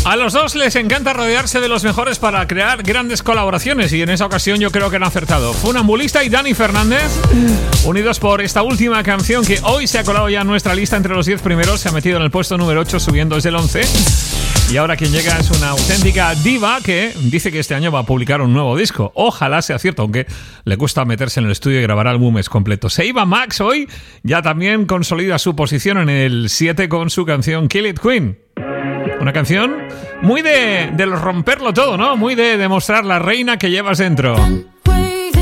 A los dos les encanta rodearse de los mejores para crear grandes colaboraciones y en esa ocasión yo creo que han acertado. Funambulista y Dani Fernández, unidos por esta última canción que hoy se ha colado ya en nuestra lista entre los 10 primeros, se ha metido en el puesto número 8 subiendo desde el 11. Y ahora quien llega es una auténtica diva que dice que este año va a publicar un nuevo disco. Ojalá sea cierto, aunque le cuesta meterse en el estudio y grabar álbumes completos. Se iba Max hoy, ya también consolida su posición en el 7 con su canción Kill It Queen. Una canción muy de romperlo todo, ¿no? Muy de demostrar la reina que llevas dentro.